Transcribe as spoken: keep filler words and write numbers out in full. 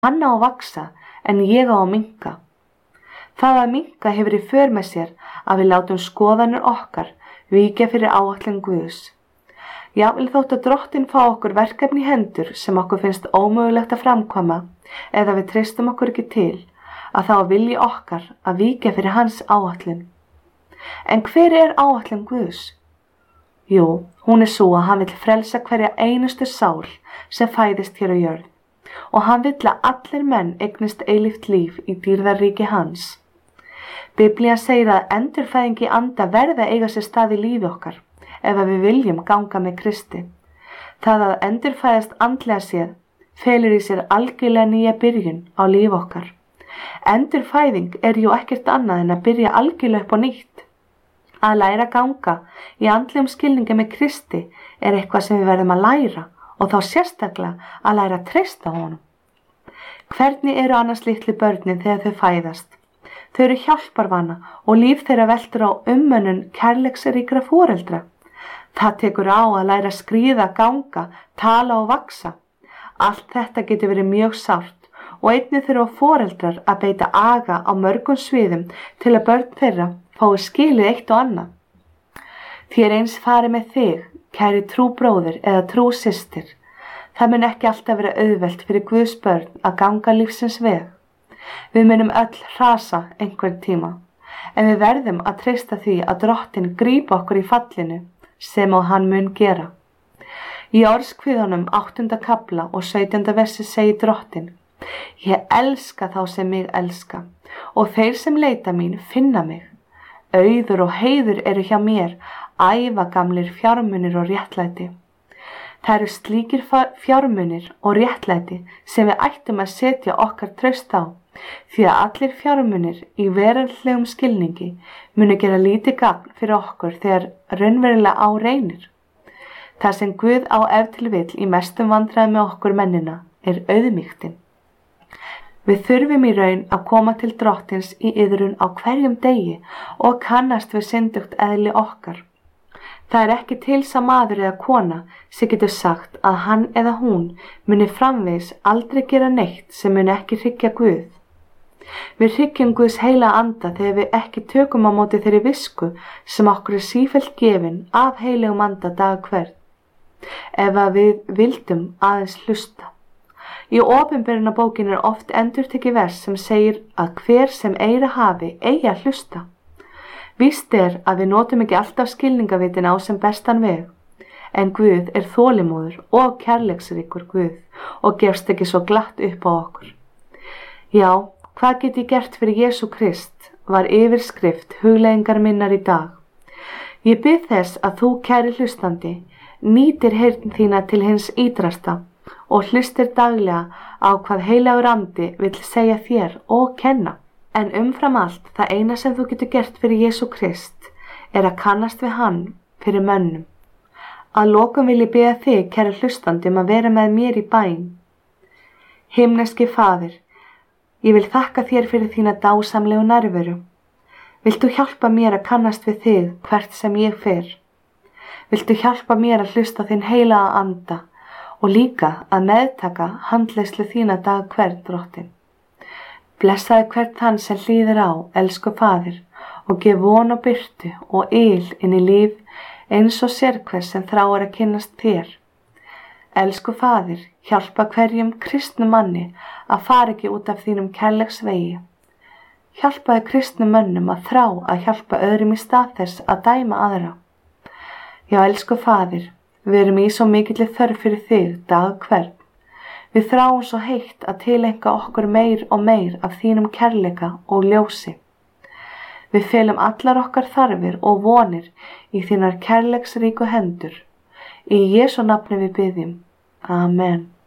Hann á að vaxa en ég á að minnka. Það að minnka hefur í för með sér að við látum skoðanir okkar víkja fyrir áætlun Guðs. Jafnvel þótt að Drottinn fá okkur verkefni í hendur sem okkur finnst ómögulegt að framkvæma eða við treystum okkur ekki til, að þá vilji okkar að víkja fyrir hans áætlun. En hver er áætlun Guðs? Jú, hún er svo að hann vill frelsa hverja einustu sál sem fæðist hér á jörð og hann vill að allir menn eignist eilíft líf í dýrðarríki hans. Biblían segir að endurfæðing í anda verði að eiga sér stað í lífi okkar ef við viljum ganga með Kristi. Það að endurfæðast andlega séð felur í sér algjörlega nýja byrjun á líf okkar. Endurfæðing er jú ekkert annað en að byrja algjörlega upp á nýtt. Að læra að ganga í andlegum skilningi með Kristi er eitthvað sem við verðum að læra og þá sérstaklega að læra að treysta honum. Hvernig eru annars litlu börnin þegar þau fæðast? Þau eru hjálparvana og líf þeirra veltur á ummönnun kærleiksríkra foreldra. Það tekur á að læra að skríða, ganga, tala og vaksa. Allt þetta getur verið mjög sárt og einnig þurfa foreldrar að beita aga á mörgum sviðum til að börn þeirra fái skilið eitt og annað. Þér eins farið með þig, kæri trúbróðir eða trúsystir. Það mun ekki alltaf vera auðvelt fyrir Guðs börn að ganga lífsins veg. Við munum öll hrasa einhvern tíma, en við verðum að treysta því að Drottinn grípa okkur í fallinu sem og hann mun gera. Í Orðskviðunum áttunda kafla og sautjánda versi segir Drottinn: Ég elska þá sem mig elska og þeir sem leita mín finna mig. Auður og heiður eru hjá mér, ævagamlir fjármunir og réttlæti. Það eru slíkir fjármunir og réttlæti sem við ættum að setja okkar traust á, því að allir fjármunir í veraldlegum skilningi munu gera lítið gagn fyrir okkur þegar raunverulega á reynir. Það sem Guð á ef til vill í mestum vandræði með okkur mennina er auðmýktin. Við þurfum í raun að koma til Drottins í iðrun á hverjum degi og kannast við syndugt eðli okkar. Það er ekki til sá maður eða kona sem getur sagt að hann eða hún muni framvegis aldrei gera neitt sem muni ekki hryggja Guð. Við hryggjum Guðs heila anda þegar við ekki tökum á móti þeirri visku sem okkur er sífellt gefin af heilegum anda dag hvern, ef að við vildum aðeins hlusta. Í opinberunarbókinni er oft endurtekið vers sem segir að hver sem eyra hafi eigi að hlusta. Víst er að við notum ekki alltaf skilningavitin á sem bestan veg, en Guð er þolinmóður og kærleiksríkur Guð og gefst ekki svo glatt upp á okkur. Já, hvað get ég gert fyrir Jesú Krist var yfirskrift hugleiðingar minnar í dag. Ég bið þess að þú, kæri hlustandi, nýtir heyrn þína til hins ítrasta og hlustir daglega á hvað heilagur andi vill segja þér og kenna. En umfram allt, það eina sem þú getur gert fyrir Jesú Krist er að kannast við hann fyrir mönnum. Að lokum vil ég biðja þig, kæri hlustandi, um að vera með mér í bæn. Himneski Faðir, ég vil þakka þér fyrir þína dásamlegu nærveru. Viltu hjálpa mér að kannast við þig hvert sem ég fer? Viltu hjálpa mér að hlusta þinn heilaga anda og líka að meðtaka handleiðslu þína dag hvern, Drottinn? Blessaði hvern þann sem hlýðir á, elsku Faðir, og gef von og birtu og yl inn í líf eins og sérhvers sem þráir að kynnast þér. Elsku Faðir, hjálpa hverjum kristnum manni að fara ekki út af þínum kærleiksvegi. Hjálpaði kristnum mönnum að þrá að hjálpa öðrum í stað þess að dæma aðra. Já, elsku Faðir, við erum í svo mikilli þörf fyrir þig dag hvern. Við þráum svo heitt að tilenga okkur meir og meir af þínum kærleika og ljósi. Við felum allar okkar þarfir og vonir í þínar kærleiksríku hendur. Í Jesú nafni við biðjum. Amen.